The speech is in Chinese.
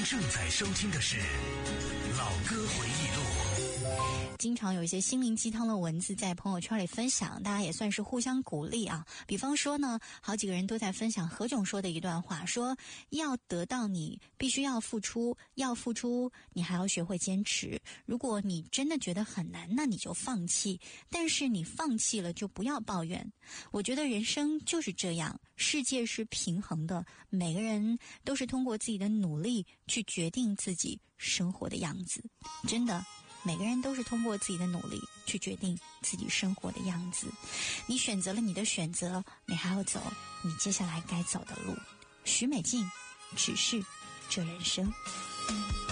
正在收听的是老歌回忆录。 经常有一些心灵鸡汤的文字在朋友圈里分享，大家也算是互相鼓励啊。比方说呢，好几个人都在分享何炅说的一段话，说要得到你必须要付出，要付出你还要学会坚持。如果你真的觉得很难，那你就放弃，但是你放弃了就不要抱怨。我觉得人生就是这样，世界是平衡的，每个人都是通过自己的努力去决定自己生活的样子。真的，每个人都是通过自己的努力去决定自己生活的样子。你选择了你的选择，你还要走你接下来该走的路。许美静，只是这人生。